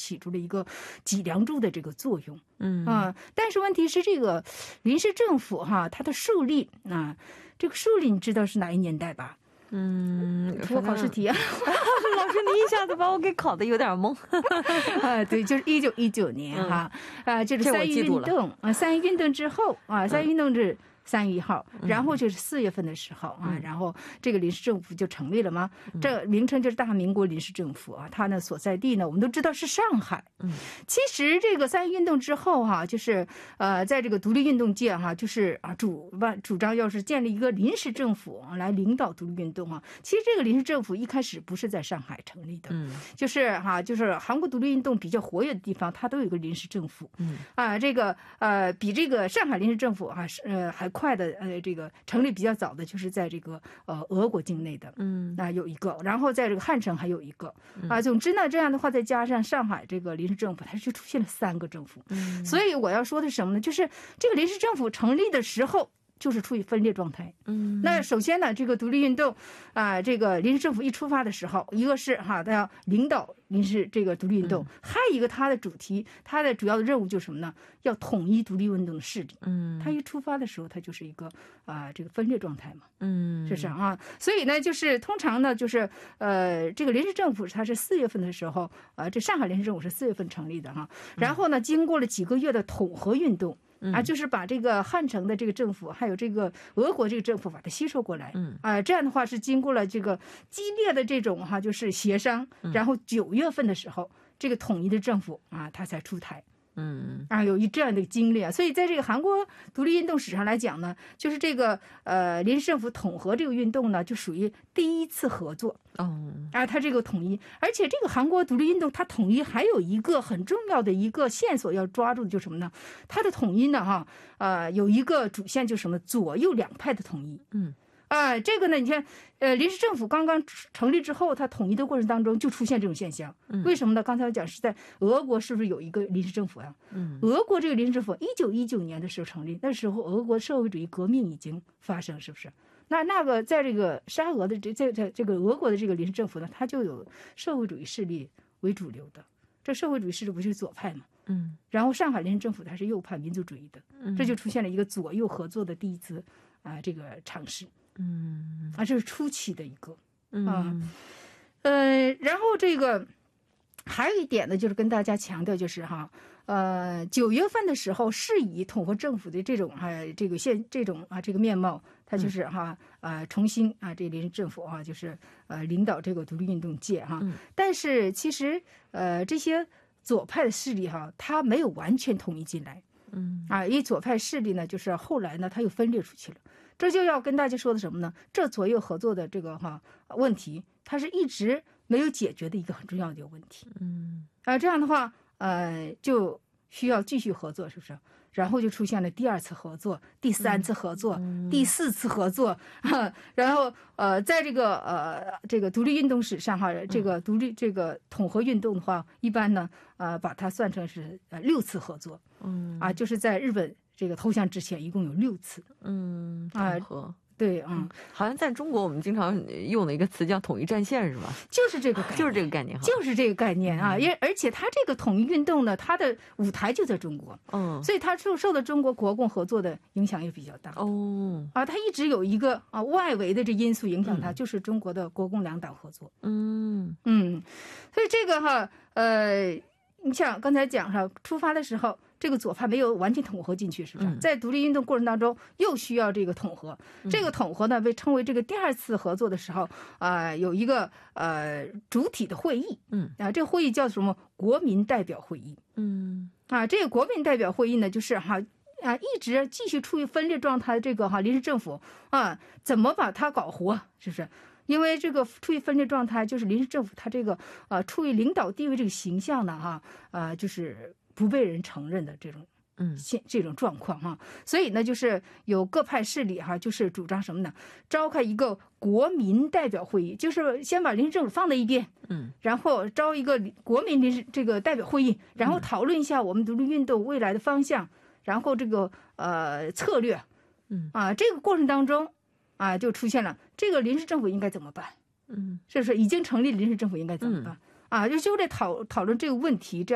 起出了一个脊梁柱的这个作用。但是问题是这个临时政府哈，它的树立啊，这个树立你知道是哪一年代吧？出考试题啊， 老师你一下子把我给考得有点懵。 对，就是1919年哈，就是3月运动啊，3月运动之后啊，3月运动是3月1号，然后就是4月份的时候啊，然后这个临时政府就成立了吗？这名称就是大明国临时政府啊，它呢所在地呢我们都知道是上海。其实这个3月运动之后哈，就是在这个独立运动界哈，就是主张要是建立一个临时政府来领导独立运动啊。其实这个临时政府一开始不是在上海成立的，就是韩国独立运动比较活跃的地方，它都有一个临时政府。这个比这个上海临时政府啊还快的这个成立比较早的就是在这个俄国境内的，有一个，然后在这个汉城还有一个总之呢，这样的话再加上上海这个临时政府，它就出现了3个政府。所以我要说的是什么呢？就是这个临时政府成立的时候就是处于分裂状态。那首先呢，这个独立运动这个临时政府一出发的时候，一个是他要领导临时这个独立运动，还有一个他的主题，他的主要的任务就是什么呢？要统一独立运动的势力。他一出发的时候，他就是一个这个分裂状态嘛。是不是啊？所以呢，就是通常呢，就是这个临时政府它是4月份的时候这上海临时政府是4月份成立的哈。然后呢，经过了几个月的统合运动。就是把这个汉城的这个政府，还有这个俄国这个政府把它吸收过来。这样的话是经过了这个激烈的这种就是协商，然后9月份的时候，这个统一的政府它才出台。有这样的经历啊，所以在这个韩国独立运动史上来讲呢，就是这个临时政府统合这个运动呢，就属于第一次合作。它这个统一，而且这个韩国独立运动它统一还有一个很重要的一个线索要抓住的就是什么呢？它的统一呢有一个主线就是什么？左右两派的统一。这个呢，你看，临时政府刚刚成立之后，它统一的过程当中就出现这种现象。为什么呢？刚才我讲是在俄国，是不是有一个临时政府呀？俄国这个临时政府1919年的时候成立，那时候俄国社会主义革命已经发生，是不是？那个在这个沙俄的在这个俄国的这个临时政府呢，它就有社会主义势力为主流的。这社会主义势力不是左派嘛？然后上海临时政府它是右派民族主义的，这就出现了一个左右合作的第一次这个尝试。这是初期的一个然后这个还有一点呢，就是跟大家强调，就是9月份的时候是以统合政府的这种这个面貌，它就是重新这个临时政府就是领导这个独立运动界但是其实这些左派的势力它没有完全统一进来。因为左派势力呢，就是后来呢，它又分裂出去了。这就要跟大家说的什么呢？这左右合作的这个问题，它是一直没有解决的一个很重要的一个问题。这样的话，就需要继续合作，是不是？然后就出现了第2次合作、第3次合作、第4次合作然后在这个独立运动史上这个独立这个统合运动的话，一般呢把它算成是6次合作。就是在日本这个投降之前，一共有6次。 统合。 对， 好像在中国我们经常用的一个词叫统一战线，是吧？ 就是这个概念， 就是这个概念， 就是这个概念而且它这个统一运动呢，它的舞台就在中国，所以它受到中国国共合作的影响也比较大。它一直有一个外围的这因素影响它，就是中国的国共两党合作。所以这个你像刚才讲出发的时候，这个左派没有完全统合进去，是不是？在独立运动过程当中又需要这个统合。这个统合呢，被称为这个第2次合作的时候有一个主体的会议。这个会议叫什么？国民代表会议。这个国民代表会议呢，就是一直继续处于分裂状态的这个临时政府怎么把它搞活，是不是？因为这个处于分裂状态，就是临时政府它这个处于领导地位这个形象呢就是不被人承认的这种状况所以呢，就是有各派势力就是主张什么呢？召开一个国民代表会议，就是先把临时政府放在一边，然后招一个国民临时这个代表会议，然后讨论一下我们独立运动未来的方向，然后这个策略，这个过程当中就出现了这个临时政府应该怎么办？是不是已经成立的临时政府应该怎么办？就这讨论这个问题，这样。